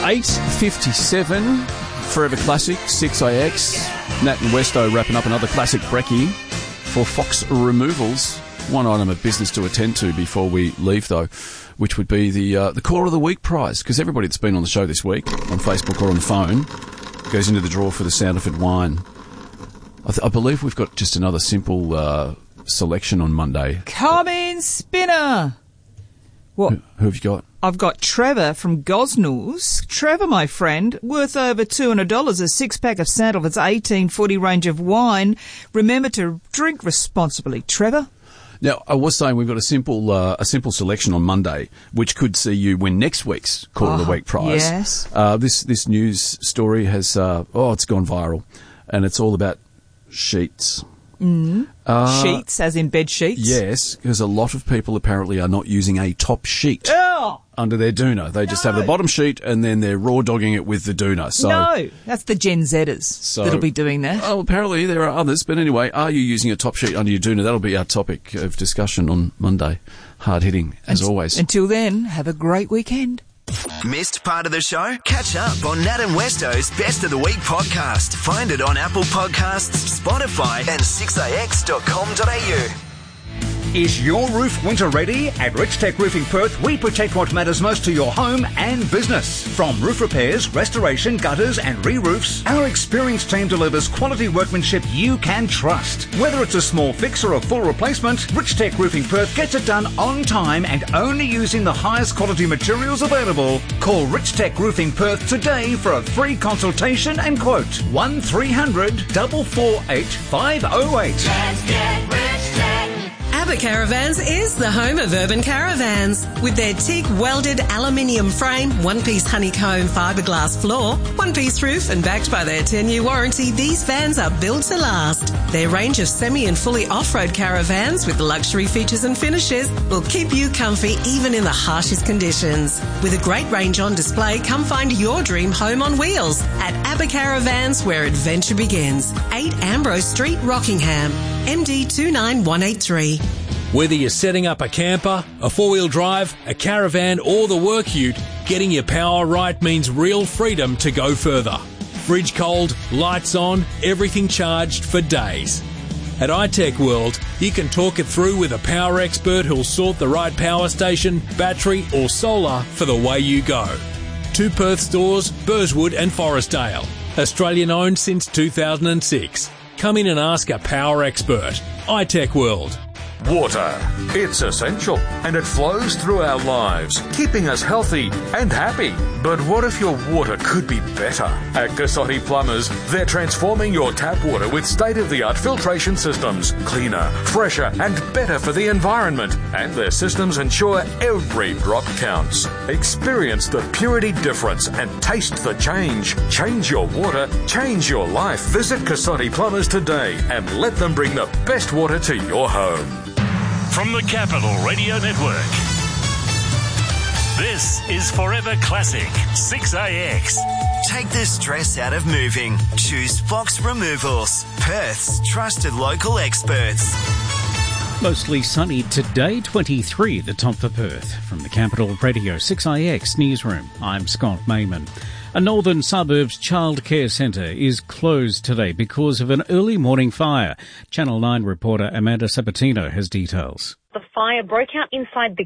8:57, Forever Classic, 6AX. Nat and Westo wrapping up another classic brekkie for Fox Removals. One item of business to attend to before we leave, though, which would be the Caller of the Week prize, because everybody that's been on the show this week, on Facebook or on the phone, goes into the draw for the Sanderford wine. I believe we've got just another simple selection on Monday. Come in, Spinner! What? Who have you got? I've got Trevor from Gosnells. Trevor, my friend, worth over $200, a six-pack of Sanderford's 1840 range of wine. Remember to drink responsibly, Trevor. Now, I was saying we've got a simple selection on Monday, which could see you win next week's Caller of the Week prize. Yes. This news story has it's gone viral, and it's all about sheets. Sheets, as in bed sheets? Yes, because a lot of people apparently are not using a top sheet under their doona. They just have the bottom sheet and then they're raw dogging it with the doona. So, no, that's the Gen Zers that'll be doing that. Oh, apparently there are others. But anyway, are you using a top sheet under your doona? That'll be our topic of discussion on Monday. Hard hitting, as always. Until then, have a great weekend. Missed part of the show? Catch up on Nat and Westo's Best of the Week podcast. Find it on Apple Podcasts, Spotify and 6ax.com.au. Is your roof winter ready? At Rich Tech Roofing Perth, we protect what matters most to your home and business. From roof repairs, restoration, gutters and re-roofs, our experienced team delivers quality workmanship you can trust. Whether it's a small fix or a full replacement, Rich Tech Roofing Perth gets it done on time and only using the highest quality materials available. Call Rich Tech Roofing Perth today for a free consultation and quote. 1300 448 508. Let's get Rich Tech. ABBA Caravans is the home of urban caravans. With their teak welded aluminium frame, one-piece honeycomb fiberglass floor, one-piece roof and backed by their 10-year warranty, these vans are built to last. Their range of semi and fully off-road caravans with luxury features and finishes will keep you comfy even in the harshest conditions. With a great range on display, come find your dream home on wheels at ABBA Caravans, where adventure begins. 8 Ambrose Street, Rockingham, MD 29183. Whether you're setting up a camper, a four-wheel drive, a caravan or the work ute, getting your power right means real freedom to go further. Fridge cold, lights on, everything charged for days. At iTech World, you can talk it through with a power expert who'll sort the right power station, battery or solar for the way you go. 2 Perth stores, Burswood and Forestdale. Australian owned since 2006. Come in and ask a power expert. iTech World. Water. It's essential and it flows through our lives, keeping us healthy and happy. But what if your water could be better? At Cassotti Plumbers, they're transforming your tap water with state-of-the-art filtration systems, cleaner, fresher and better for the environment. And their systems ensure every drop counts. Experience the purity difference and taste the change. Change your water, change your life. Visit Cassotti Plumbers today and let them bring the best water to your home. From the Capital Radio Network, this is Forever Classic 6AX. Take the stress out of moving. Choose Fox Removals, Perth's trusted local experts. Mostly sunny today, 23, the top for Perth. From the Capital Radio 6IX Newsroom, I'm Scott Mayman. A northern suburbs childcare centre is closed today because of an early morning fire. Channel 9 reporter Amanda Sabatino has details. The fire broke out inside the